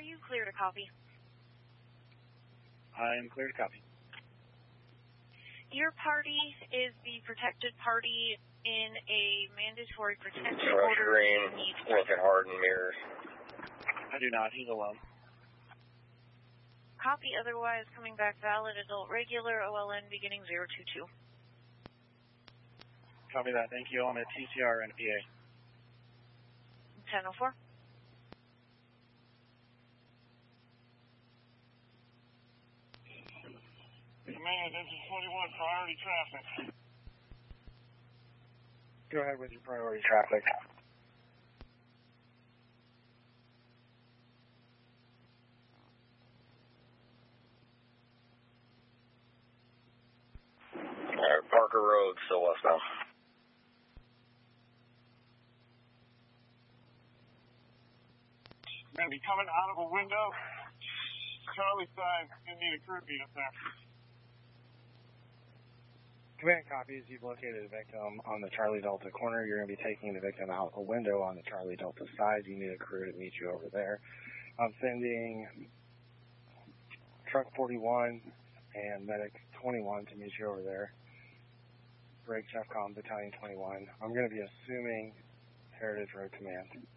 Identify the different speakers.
Speaker 1: you clear to copy?
Speaker 2: I am clear to copy.
Speaker 1: Your party is the protected party in a mandatory protection
Speaker 3: Rush
Speaker 1: order.
Speaker 3: Green, looking hard in mirrors.
Speaker 2: I do not. He's alone.
Speaker 1: Copy, otherwise coming back valid, adult regular, OLN beginning 022.
Speaker 2: Copy that. Thank you. I'm at TCR and PA.
Speaker 1: 1004.
Speaker 4: Command, this is 21, priority traffic.
Speaker 2: Go ahead with your priority traffic.
Speaker 3: Parker Road, still westbound.
Speaker 4: Going to be coming out of a window. Charlie side, going to need a crew beat up there.
Speaker 2: Command copies. You've located a victim on the Charlie Delta corner. You're going to be taking the victim out a window on the Charlie Delta side. You need a crew to meet you over there. I'm sending truck 41 and medic 21 to meet you over there. Break Chefcom Battalion 21. I'm going to be assuming Heritage Road Command.